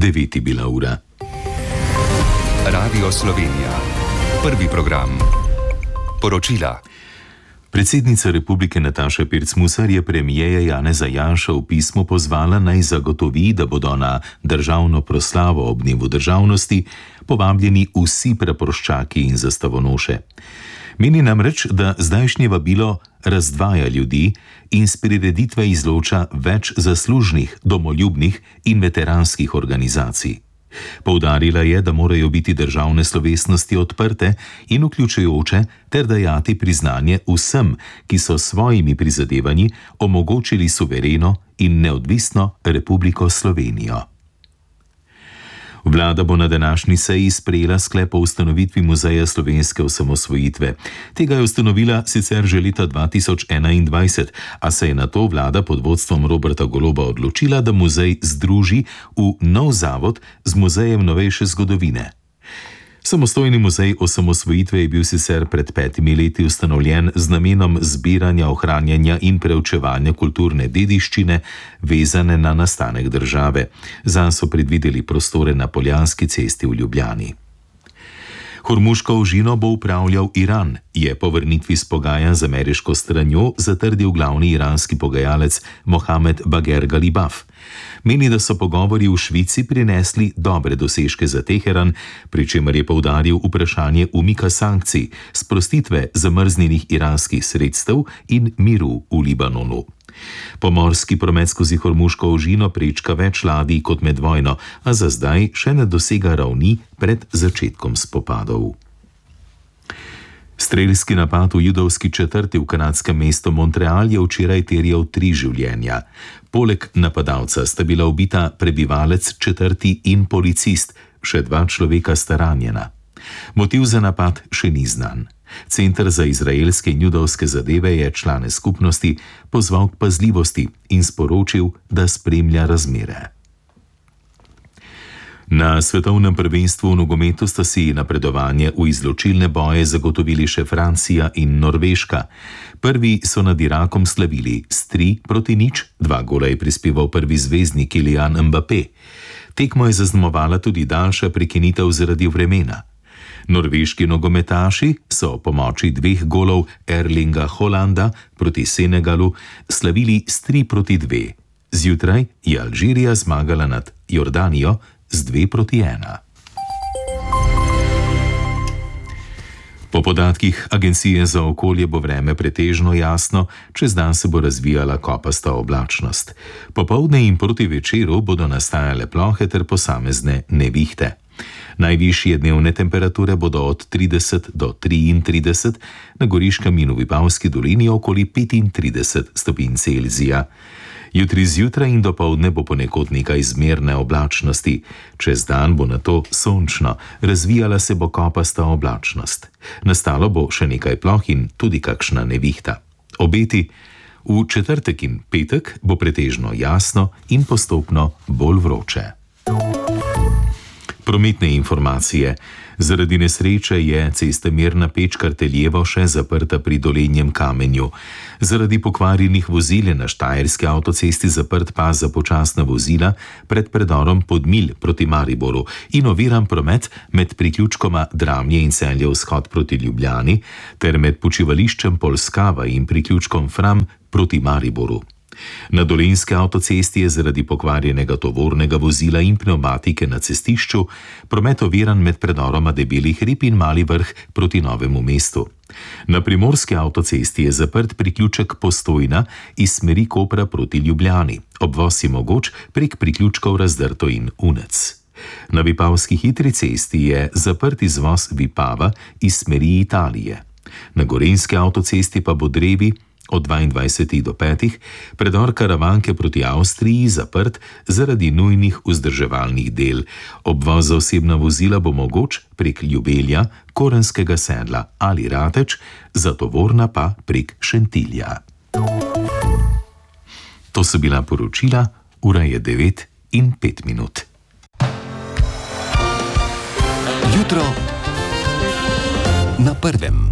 9 je bila ura. Radio Slovenija. Prvi program. Poročila. Predsednica republike Nataša Pirc Musar je premierja Janeza Janšo v pismu pozvala, naj zagotovi, da bodo na državno proslavo ob dnevu državnosti povabljeni vsi praporščaki in zastavonoše. Meni namreč, da zdajšnje vabilo razdvaja ljudi in s prireditve izloča več zaslužnih, domoljubnih in veteranskih organizacij. Poudarila je, da morajo biti državne slovesnosti odprte in vključujoče ter dajati priznanje vsem, ki so s svojimi prizadevanji omogočili suvereno in neodvisno Republiko Slovenijo. Vlada bo na današnji seji sprejela sklep o ustanovitvi Muzeja slovenske osamosvojitve. Tega je ustanovila sicer že leta 2021, a se je nato vlada pod vodstvom Roberta Goloba odločila, da muzej združi v nov zavod z Muzejem novejše zgodovine. Samostojni muzej osamosvojitve je bil sicer pred 5 leti ustanovljen z namenom zbiranja, ohranjanja in preučevanja kulturne dediščine, vezane na nastanek države. Zanj so predvideli prostore na Poljanski cesti v Ljubljani. Hormuško ožino bo upravljal Iran, je po vrnitvi s pogajanj z ameriško stranjo zatrdil glavni iranski pogajalec Mohamed Bagher Galibaf. Meni, da so pogovori v Švici prinesli dobre dosežke za Teheran, pri čemer je poudaril vprašanje umika sankcij, sprostitve zamrznjenih iranskih sredstev in miru v Libanonu. Pomorski promet skozi Hormuško ožino prečka več ladij kot med vojno, a za zdaj še ne dosega ravni pred začetkom spopadov. Strelski napad v judovski četrti v kanadskem mestu Montreal je včeraj terjal 3 življenja. Poleg napadalca sta bila ubita prebivalec četrti in policist, še 2 človeka sta ranjena. Motiv za napad še ni znan. Center za izraelske in judovske zadeve je člane skupnosti pozval k pazljivosti in sporočil, da spremlja razmere. Na svetovnem prvenstvu v nogometu sta si napredovanje v izločilne boje zagotovili še Francija in Norveška. Prvi so nad Irakom slavili s 3-0, 2 gola je prispeval prvi zvezdnik Kylian Mbappé. Tekmo je zaznamovala tudi daljša prekinitev zaradi vremena. Norveški nogometaši so pomoči 2 golov Erlinga Haalanda proti Senegalu slavili s 3-2. Zjutraj je Alžirija zmagala nad Jordanijo z 2-1. Po podatkih Agencije za okolje bo vreme pretežno jasno, čez dan se bo razvijala kopasta oblačnost. Popoldne in proti večeru bodo nastajale plohe ter posamezne nevihte. Najvišje dnevne temperature bodo od 30 do 33, na Goriškem in v Vipavski dolini okoli 35 stopinj Celzija. Jutri zjutraj in dopoldne bo ponekod nekaj zmerne oblačnosti. Čez dan bo nato sončno, razvijala se bo kopasta oblačnost. Nastalo bo še nekaj ploh in tudi kakšna nevihta. Obeti: v četrtek in petek bo pretežno jasno in postopno bolj vroče. Prometne informacije. Zaradi nesreče je cesta Mirna Peč-Karteljevo še zaprta pri Dolenjem Kamenju. Zaradi pokvarjenih vozil je na Štajerski avtocesti zaprt pas za počasna vozila pred predorom Podmilj proti Mariboru in oviran promet med priključkoma Dramlje in Celje vzhod proti Ljubljani ter med počivališčem Polskava in priključkom Fram proti Mariboru. Na Dolenjski avtocesti je zaradi pokvarjenega tovornega vozila in pnevmatike na cestišču promet oviran med predoroma Debeli hrib in Mali Vrh proti Novemu mestu. Na Primorski avtocesti je zaprt priključek Postojna iz smeri Kopra proti Ljubljani. Obvoz je mogoč prek priključkov Razdrto in Unec. Na Vipavski hitri cesti je zaprt izvoz Vipava iz smeri Italije. Na Gorenjski avtocesti pa bo drevi od 22 do 5, predor Karavanke proti Avstriji zaprt zaradi nujnih vzdrževalnih del. Obvoz za osebna vozila bo mogoč prek Ljubelja, Korenskega Sedla ali Rateč, za tovorna pa prek Šentilja. To so bila poročila, ura je 9:05. Jutro na prvem.